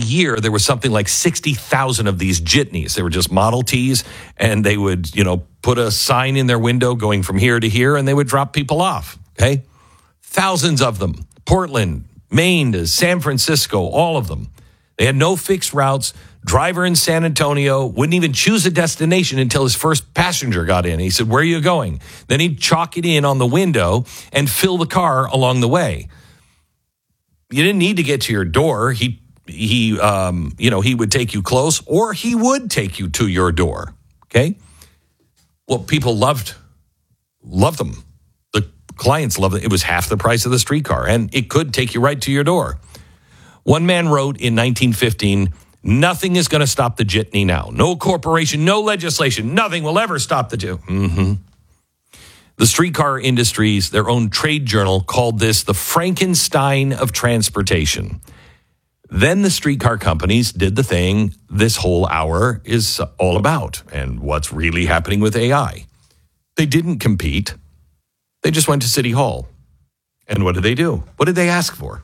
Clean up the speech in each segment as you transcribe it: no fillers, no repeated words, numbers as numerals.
year, there was something like 60,000 of these jitneys. They were just Model Ts, and they would, put a sign in their window going from here to here, and they would drop people off, okay? Thousands of them. Portland, Maine to San Francisco, all of them. They had no fixed routes. Driver in San Antonio wouldn't even choose a destination until his first passenger got in. He said, "Where are you going?" Then he'd chalk it in on the window and fill the car along the way. You didn't need to get to your door. He would take you close, or he would take you to your door. Okay. Well, people loved them. The clients loved it. It was half the price of the streetcar, and it could take you right to your door. One man wrote in 1915, "Nothing is going to stop the jitney now. No corporation, no legislation, nothing will ever stop the jitney." The streetcar industry's, their own trade journal, called this the Frankenstein of transportation. Then the streetcar companies did the thing this whole hour is all about, and what's really happening with AI. They didn't compete. They just went to City Hall. And what did they do? What did they ask for?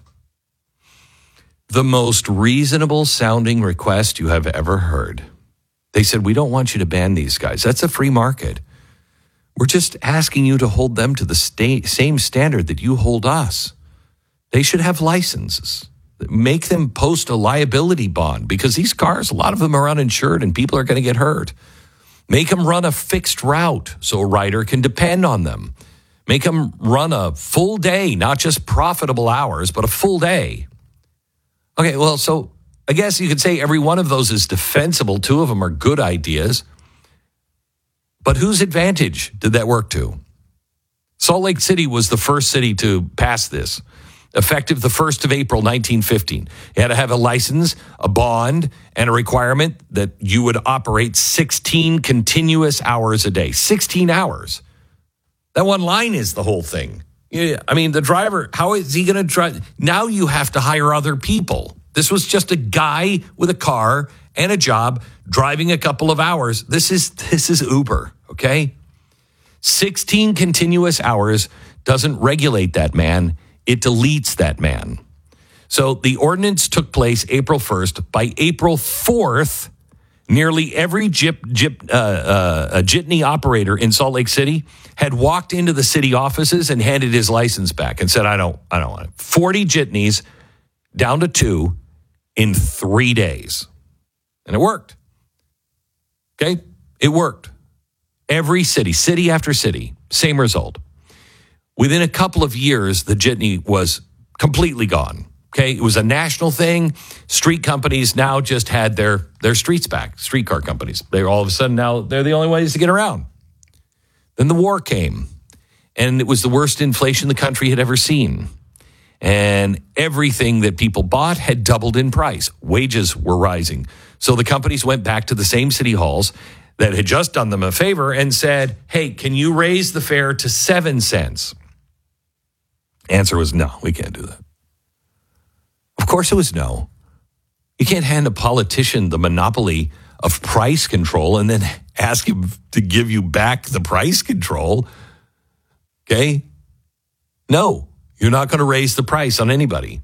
The most reasonable sounding request you have ever heard. They said, "We don't want you to ban these guys. That's a free market. We're just asking you to hold them to the same standard that you hold us. They should have licenses. Make them post a liability bond, because these cars, a lot of them are uninsured and people are going to get hurt. Make them run a fixed route so a rider can depend on them. Make them run a full day, not just profitable hours, but a full day." Okay, well, so I guess you could say every one of those is defensible. Two of them are good ideas. But whose advantage did that work to? Salt Lake City was the first city to pass this, effective the 1st of April, 1915. You had to have a license, a bond, and a requirement that you would operate 16 continuous hours a day. 16 hours. That one line is the whole thing. I mean, the driver, how is he going to drive? Now you have to hire other people. This was just a guy with a car and a job driving a couple of hours. This is Uber, okay? 16 continuous hours doesn't regulate that man. It deletes that man. So the ordinance took place April 1st. By April 4th, nearly every jitney operator in Salt Lake City had walked into the city offices and handed his license back and said, I don't want it. 40 jitneys down to 2 in 3 days. And it worked. Okay? It worked. Every city after city, same result. Within a couple of years, the jitney was completely gone. Okay? It was a national thing. Street companies now just had their streets back, streetcar companies. They're all of a sudden now, they're the only ways to get around. Then the war came, and it was the worst inflation the country had ever seen. And everything that people bought had doubled in price. Wages were rising. So the companies went back to the same city halls that had just done them a favor and said, hey, can you raise the fare to 7 cents? Answer was no, we can't do that. Of course it was no. You can't hand a politician the monopoly of price control and then ask him to give you back the price control. Okay? No, you're not going to raise the price on anybody.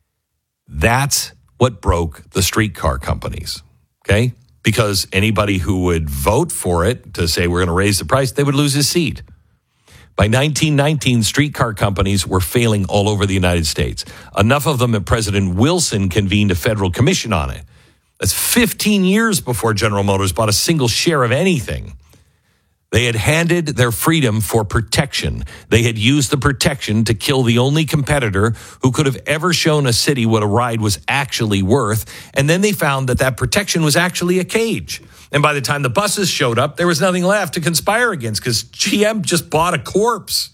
That's what broke the streetcar companies. Okay? Because anybody who would vote for it to say we're going to raise the price, they would lose his seat. By 1919, streetcar companies were failing all over the United States. Enough of them that President Wilson convened a federal commission on it. That's 15 years before General Motors bought a single share of anything. They had handed their freedom for protection. They had used the protection to kill the only competitor who could have ever shown a city what a ride was actually worth. And then they found that protection was actually a cage. And by the time the buses showed up, there was nothing left to conspire against because GM just bought a corpse.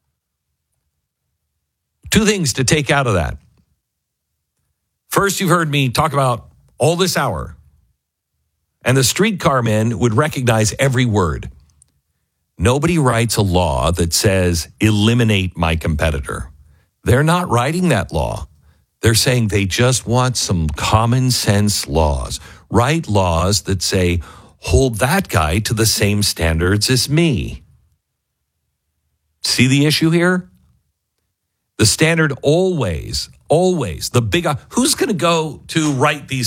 Two things to take out of that. First, you've heard me talk about all this hour. And the streetcar men would recognize every word. Nobody writes a law that says, eliminate my competitor. They're not writing that law. They're saying they just want some common sense laws. Write laws that say, hold that guy to the same standards as me. See the issue here? The standard always, the big, who's going to go to write these